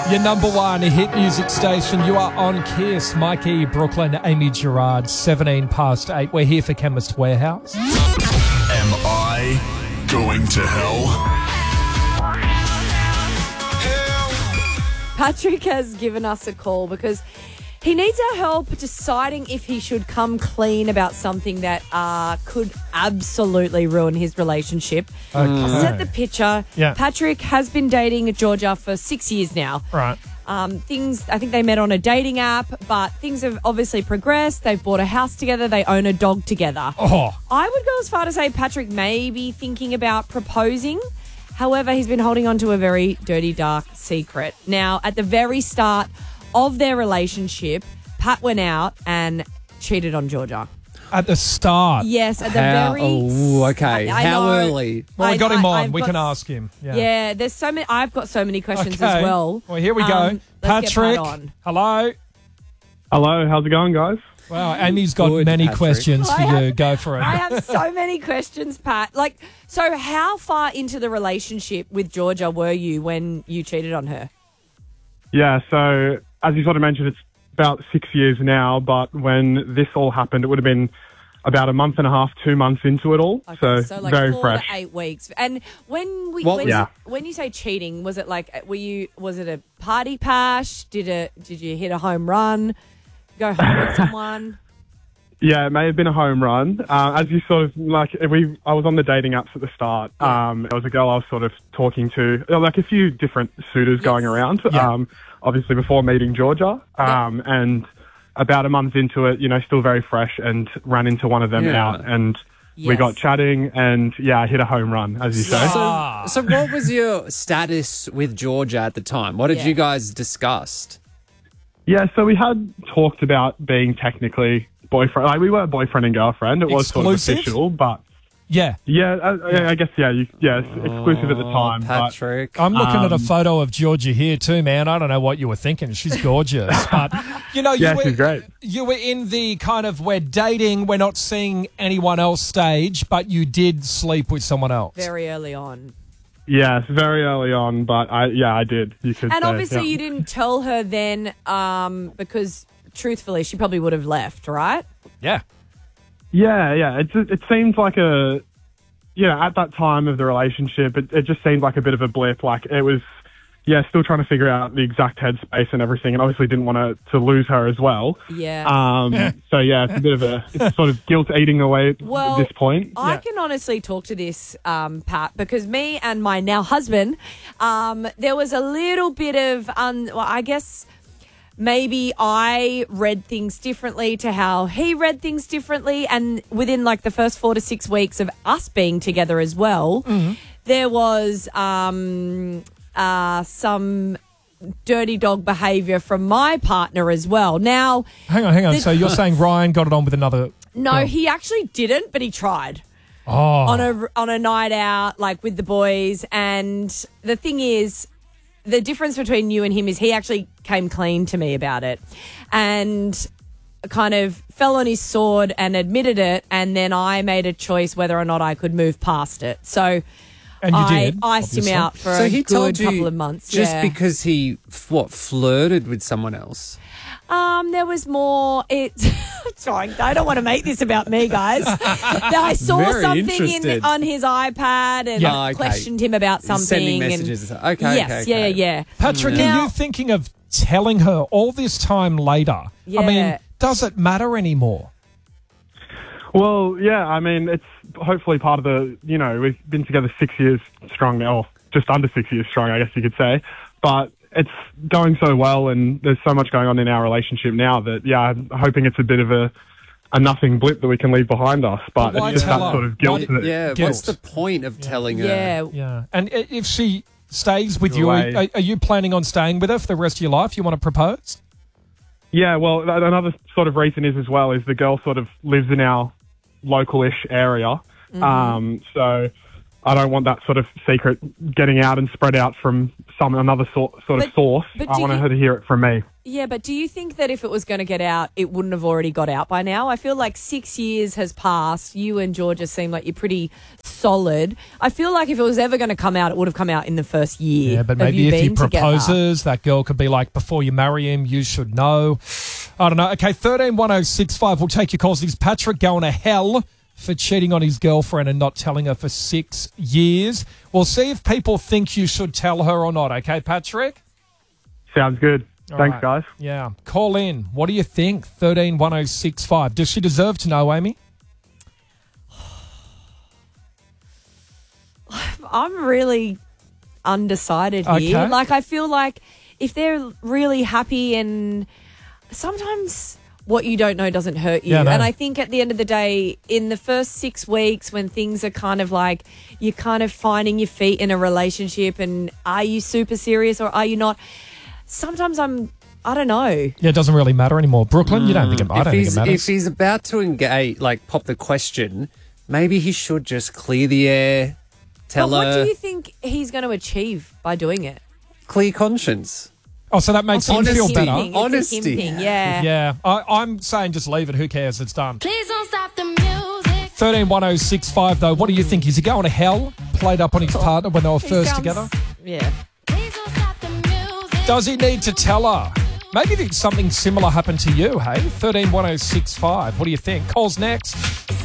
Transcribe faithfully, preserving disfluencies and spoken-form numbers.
Your number one hit music station. You are on Kiss. Mikey, Brooklyn, Amy Gerard, seventeen past eight. We're here for Chemist Warehouse. Am I going to hell? Patrick has given us a call because he needs our help deciding if he should come clean about something that uh, could absolutely ruin his relationship. Okay. Set the picture. Yeah. Patrick has been dating Georgia for six years now. Right. Um, things, I think they met on a dating app, but things have obviously progressed. They've bought a house together. They own a dog together. Oh. I would go as far to say Patrick may be thinking about proposing. However, he's been holding on to a very dirty, dark secret. Now, at the very start of their relationship, Pat went out and cheated on Georgia. At the start. Yes, at the How- very... oh, okay. I- I How know. early? Well, we I- got him I- on. I've We got- can ask him. Yeah. Yeah, there's so many... I've got so many questions Okay. as well. Well, here we go. Um, let's get Patrick, Pat on. hello. Hello, how's it going, guys? Wow, Amy's got Good, many Patrick. questions for I you. have- Go for it. I have so many questions, Pat. Like, so how far into the relationship with Georgia were you when you cheated on her? Yeah, so as you sort of mentioned, it's about six years now, but when this all happened, it would have been about a month and a half, two months into it all. Okay, so like very four fresh. to eight weeks. And when we What when, was- Yeah. when you say cheating, was it like were you was it a party pash? Did it did you hit a home run? Go home with someone? Yeah, it may have been a home run. Uh, as you sort of, like, we, I was on the dating apps at the start. Um, there was a girl I was sort of talking to, uh, like a few different suitors going around, Yeah. um, obviously before meeting Georgia. Um, And about a month into it, you know, still very fresh, and ran into one of them Yeah. out, and we Yes. got chatting, and yeah, I hit a home run, as you say. Ah. So, so what was your status with Georgia at the time? What did Yeah. you guys discuss? Yeah, so we had talked about being technically boyfriend. Like, we were boyfriend and girlfriend. It was sort of Exclusive? official, but Yeah. yeah, I, I guess yeah, you, yeah, it's exclusive at the time. Oh, but Patrick. I'm looking at a Um, photo of Georgia here too, man. I don't know what you were thinking. She's gorgeous. But, you know, you, Yeah, were, she's great. you were in the kind of we're dating, we're not seeing anyone else stage, but you did sleep with someone else. Very early on. yeah, it's very early on, but I yeah, I did. You could And say, obviously yeah. you didn't tell her then um, because truthfully she probably would have left, right? Yeah. Yeah, yeah. It it seemed like a yeah at that time of the relationship, it, it just seemed like a bit of a blip. Like it was. Yeah, still trying to figure out the exact headspace and everything, and obviously didn't want to, to lose her as well. Yeah. Um, so yeah, it's a bit of a it's sort of guilt eating away at Well, this point. I Yeah. can honestly talk to this, um, Pat, because me and my now husband, um, there was a little bit of, un- well, I guess maybe I read things differently to how he read things differently. And within like the first four to six weeks of us being together as well, there was um, uh, some dirty dog behaviour from my partner as well. Now, Hang on, hang on. The- So you're saying Ryan got it on with another. no, girl. he actually didn't, but he tried. Oh. on a on a night out, like with the boys. And the thing is, the difference between you and him is he actually came clean to me about it, and kind of fell on his sword and admitted it. And then I made a choice whether or not I could move past it. So And you I did, iced him obviously. out for So a he good told you couple of months. just yeah. because he f- what flirted with someone else. Um, there was more. It. Sorry, I don't want to make this about me, guys. I saw Very something in interested. on his iPad and Yeah. Oh, okay. questioned him about something. Sending and- messages. Okay, yes, okay, yeah, okay. yeah. Patrick, Now- are you thinking of telling her all this time later? Yeah. I mean, does it matter anymore? Well, yeah, I mean, it's hopefully part of the, you know, we've been together six years strong now, or just under six years strong, I guess you could say. But it's going so well, and there's so much going on in our relationship now that, yeah, I'm hoping it's a bit of a, a nothing blip that we can leave behind us. But But why it's just that tell her? sort of guilt. Why- that, Yeah, Guilt. what's the point of telling her? Yeah. Yeah. And i- if she stays with you, Away. are, are you planning on staying with her for the rest of your life? You want to propose? Yeah, well, th- another sort of reason is as well is the girl sort of lives in our local-ish area. Um, so I don't want that sort of secret getting out and spread out from some another sort sort But- of source. but I do want you- her to hear it from me. Yeah, but do you think that if it was going to get out, it wouldn't have already got out by now? I feel like six years has passed. You and Georgia seem like you're pretty solid. I feel like if it was ever going to come out, it would have come out in the first year. Yeah, but of maybe you if he being together. proposes, that girl could be like, before you marry him, you should know. I don't know. Okay, thirteen one oh six five. We'll take your calls. Is Patrick going to hell for cheating on his girlfriend and not telling her for six years? We'll see if people think you should tell her or not. Okay, Patrick? Sounds good. All Thanks, right. guys. Yeah. Call in. What do you think? thirteen one oh six five. Does she deserve to know, Amy? I'm really undecided here. Okay. Like, I feel like if they're really happy, and sometimes what you don't know doesn't hurt you. Yeah, no. And I think at the end of the day, in the first six weeks when things are kind of like you're kind of finding your feet in a relationship, and are you super serious or are you not? Sometimes I'm, I don't know. Yeah, it doesn't really matter anymore. Brooklyn, you don't think it, I if don't think it he's matters. if he's about to engage, like pop the question, maybe he should just clear the air, tell But what her, do you think he's going to achieve by doing it? clear conscience. Oh, so that makes him It's a feel him better. thing. It's a him Honesty. thing, yeah. Yeah, I, I'm saying just leave it. Who cares? It's done. Please don't stop the music. thirteen one oh six five, though. What do you think? Is he going to hell? Played up on his partner when they were He first sounds- together? Yeah. Please don't stop the music. Does he need to tell her? Maybe something similar happened to you, hey? thirteen one oh six five. What do you think? Calls next.